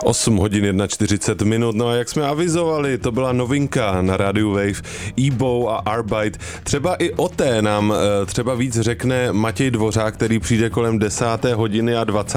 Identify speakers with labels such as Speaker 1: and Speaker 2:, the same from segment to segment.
Speaker 1: 8 hodin 41 minut, no a jak jsme avizovali, to byla novinka na rádiu Wave, EBOW a Arbeit. Třeba i o té nám třeba víc řekne Matěj Dvořák, který přijde kolem 10. hodiny a 20.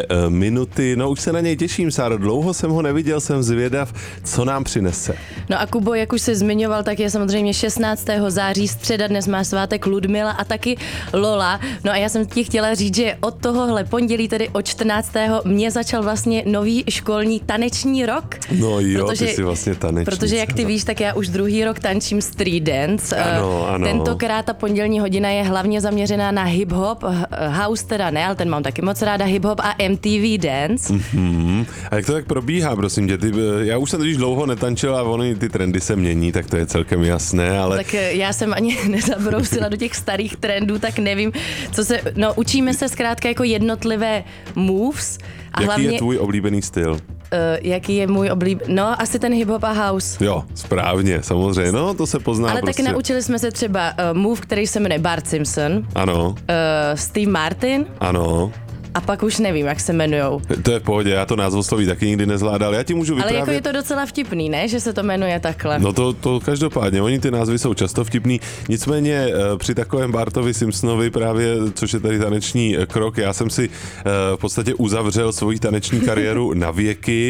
Speaker 1: minuty. No už se na něj těším, Sáro, dlouho jsem ho neviděl, jsem zvědav, co nám přinese.
Speaker 2: No a Kubo, jak už se zmiňoval, tak je samozřejmě 16. září, středa, dnes má svátek Ludmila a taky Lola. No a já jsem ti chtěla říct, že od tohohle pondělí, tedy od 14. mě začal vlastně nový školní taneční rok.
Speaker 1: No jo, ty jsi vlastně tanečnice.
Speaker 2: Protože jak ty víš, tak já už druhý rok tančím street dance.
Speaker 1: Ano.
Speaker 2: Tentokrát ta pondělní hodina je hlavně zaměřená na hip-hop, house teda ne, ale ten mám taky moc ráda, hip-hop a MTV dance.
Speaker 1: Mm-hmm. A jak to tak probíhá, prosím tě? Já už jsem totiž dlouho netančila a ony ty trendy se mění, tak to je celkem jasné, ale...
Speaker 2: Tak já jsem ani nezabrousila do těch starých trendů, tak nevím, co se... No, učíme se zkrátka jako jednotlivé moves. A
Speaker 1: jaký
Speaker 2: hlavně,
Speaker 1: je tvůj oblíbený styl?
Speaker 2: Jaký je můj oblíbený? No, asi ten hip-hop a house.
Speaker 1: Jo, správně, samozřejmě, no, to se pozná.
Speaker 2: Ale
Speaker 1: prostě.
Speaker 2: taky naučili jsme se třeba move, který se jmenuje Bart Simpson.
Speaker 1: Ano.
Speaker 2: Steve Martin.
Speaker 1: Ano.
Speaker 2: A pak už nevím, jak se jmenujou.
Speaker 1: To je v pohodě, já to názvosloví taky nikdy nezvládal. Já ti můžu vyprávět...
Speaker 2: Ale jako je to docela vtipný, ne? Že se to jmenuje takhle.
Speaker 1: No to každopádně, oni ty názvy jsou často vtipný. Nicméně při takovém Bartovi Simpsonovi právě, což je tady taneční krok, já jsem si v podstatě uzavřel svoji taneční kariéru na věky.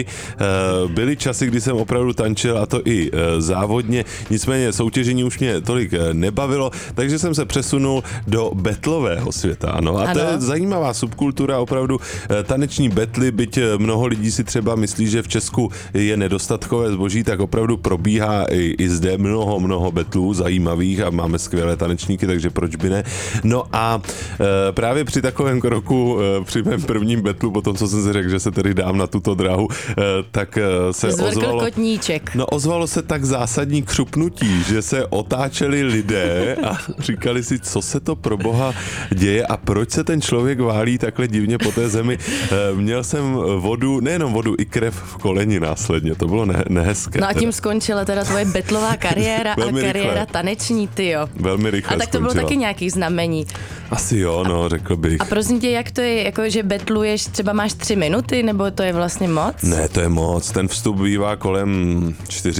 Speaker 1: Byly časy, kdy jsem opravdu tančil a to i závodně. Nicméně soutěžení už mě tolik nebavilo, takže jsem se přesunul do betlového světa. Ano. A to je zajímavá subkultura, opravdu taneční betly, byť mnoho lidí si třeba myslí, že v Česku je nedostatkové zboží, tak opravdu probíhá i zde mnoho betlů zajímavých a máme skvělé tanečníky, takže proč by ne. No a právě při takovém kroku, při mém prvním betlu, potom co jsem si řekl, že se tedy dám na tuto dráhu, tak se ozvalo...
Speaker 2: kotníček.
Speaker 1: No ozvalo se tak zásadní křupnutí, že se otáčeli lidé a říkali si, co se to pro boha děje a proč se ten člověk válí takhle divně po té zemi. Měl jsem vodu, nejenom vodu, i krev v koleni následně. To bylo nehezké.
Speaker 2: No a tím skončila teda tvoje betlová kariéra a kariéra taneční, tyjo.
Speaker 1: Velmi rychle.
Speaker 2: A tak to
Speaker 1: skončila.
Speaker 2: bylo taky nějaký znamení.
Speaker 1: Asi jo, no, řekl bych.
Speaker 2: A prosím tě, jak to je, jako že betluješ, třeba máš 3 minuty, nebo to je vlastně moc?
Speaker 1: Ne, to je moc. Ten vstup bývá kolem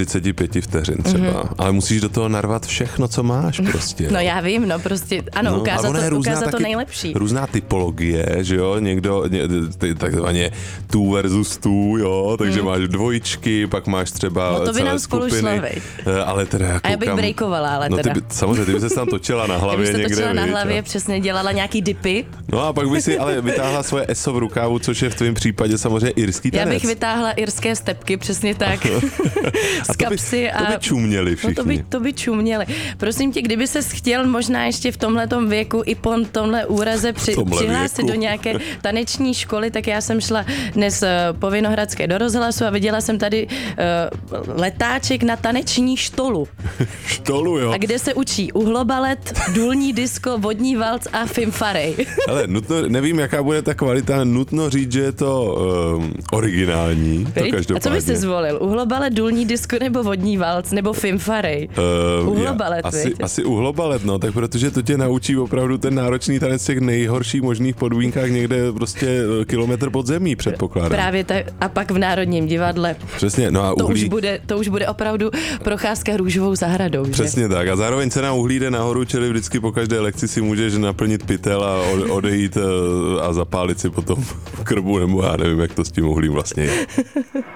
Speaker 1: 45 vteřin třeba. Ale musíš do toho narvat všechno, co máš prostě.
Speaker 2: No já vím, no prostě, ano,
Speaker 1: no,
Speaker 2: ukázat to nejlepší.
Speaker 1: Různá typologie, že jo, takzvaně two versus two, jo, takže máš dvojičky, pak máš třeba
Speaker 2: no to by nám
Speaker 1: skupiny, ale teda
Speaker 2: a já bych breakovala, ale
Speaker 1: no,
Speaker 2: teda.
Speaker 1: Samozřejmě, ty by se tam točila na hlavě někde.
Speaker 2: Já bych se točila na hlavě, přesně dělala nějaký dipy.
Speaker 1: No a pak by si ale vytáhla svoje eso v rukávu, což je v tvém případě samozřejmě irský tanec.
Speaker 2: Já bych vytáhla irské stepky, přesně tak. Z kapsy
Speaker 1: to by čuměli všichni.
Speaker 2: No to by čuměli. Prosím tě, kdyby ses chtěl možná ještě v tomhletom věku i po tomhle úraze přihlásit do nějaké taneční školy, tak já jsem šla dnes po Vinohradské do rozhlasu a viděla jsem tady letáček na taneční štolu.
Speaker 1: Štolu, jo.
Speaker 2: A kde se učí uhlobalet, důlní disko, vodní valc a fimfarej.
Speaker 1: Ale nevím, jaká bude ta kvalita, nutno říct, že je to originální.
Speaker 2: A co byste zvolil? Uhlobalet, důlní disko nebo vodní valc nebo fimfarej? Uhlobalet,
Speaker 1: asi uhlobalet, no, tak protože to tě naučí opravdu ten náročný tanec v těch nejhorších možných podmínkách někde prostě kilometr pod zemí, předpokládám.
Speaker 2: Právě tak, a pak v Národním divadle.
Speaker 1: Přesně, no a uhlí...
Speaker 2: To už bude opravdu procházka růžovou zahradou, že?
Speaker 1: Přesně tak. A zároveň cena uhlí jde nahoru, čili vždycky po každé lekci si můžeš naplnit pytel a odejít a zapálit si potom krbu, nebo já nevím, jak to s tím uhlím vlastně je.